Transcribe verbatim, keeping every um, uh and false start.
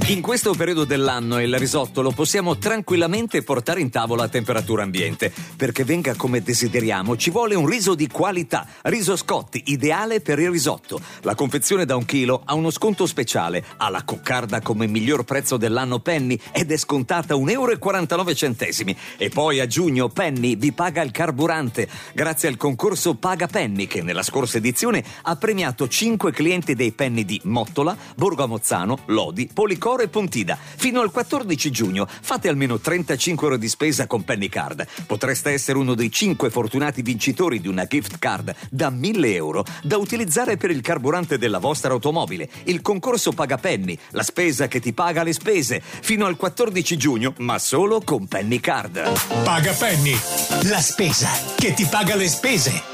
In questo periodo dell'anno il risotto lo possiamo tranquillamente portare in tavola a temperatura ambiente. Perché venga come desideriamo ci vuole un riso di qualità. Riso Scotti, ideale per il risotto. La confezione da un chilo ha uno sconto speciale. Ha la coccarda come miglior prezzo dell'anno Penny ed è scontata un euro e quarantanove centesimi. E poi a giugno Penny vi paga il carburante grazie al concorso Paga Penny, che nella scorsa edizione ha premiato cinque clienti dei Penny di Mottola, Borgo a Mozzano, Lodi, Policoro e Pontida. Fino al quattordici giugno fate almeno trentacinque euro di spesa con Penny Card. Potreste essere uno dei cinque fortunati vincitori di una gift card da mille euro da utilizzare per il carburante della vostra automobile. Il concorso Paga Penny, la spesa che ti paga le spese. Fino al quattordici giugno, ma solo con Penny Card. Paga Penny, la spesa che ti paga le spese.